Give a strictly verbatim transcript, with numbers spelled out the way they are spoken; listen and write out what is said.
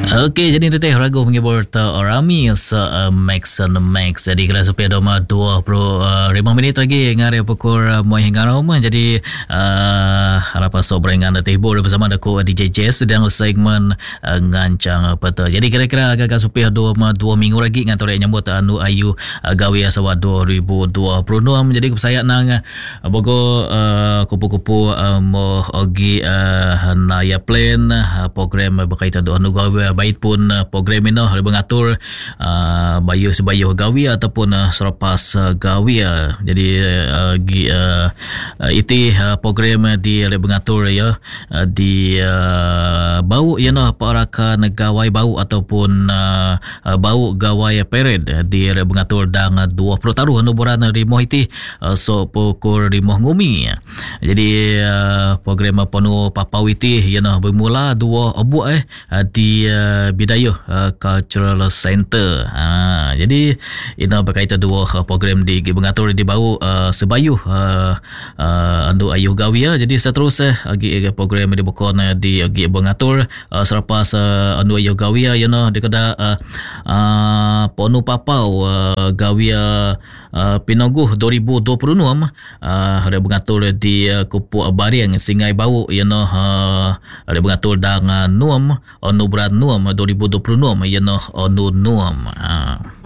Okey, jadi itu teh ragu menghibur Orami sa uh, Max and Max. Jadi kalau supaya doma dua puluh lima minit lagi ngari pukul uh, mau hingga rumah. Jadi uh, harap sobre dengan hibur bersama aku D J Jess sedang segmen uh, ngancang peta. Jadi kira-kira agak supaya dua dua minggu lagi ngatur nyambut anu ayu uh, gawe sawa dua ribu dua puluh enam. Jadi saya nang uh, bogo uh, kupu-kupu uh, mo ogi uh, naya plan uh, program berkaitan dengan anu gawe baik pun uh, program ini harus mengatur uh, bayu sebayu gawi ataupun uh, selepas uh, gawi uh. Jadi uh, gi, uh, uh, itu uh, program di harus mengatur ya uh, di uh, bau ya noh parakan gawai bau ataupun uh, uh, bau gawai parade di harus mengatur dang dua puluh taruh nuburan rimoh itu uh, so pukul rimoh ngumi. Jadi uh, program penuh papawiti ya noh bermula dua obu eh uh, di uh, Bidayuh uh, Cultural Center. Ha, jadi ini berkaitan dua uh, program di mengatur di bau uh, sebayu uh, uh, andu ayuh gawia. Jadi seterusnya agi uh, program di bukan uh, di agi mengatur uh, selepas uh, andu ayuh gawia you know di kada uh, uh, ponu papau uh, gawia uh, Pinoguh dua ribu dua puluh enam uh, ada mengatur di uh, kupu Bariang Singai Bau you know uh, ada mengatur dengan nuam onu berat nuam dua ribu dua puluh enam you know onu nuam. Uh.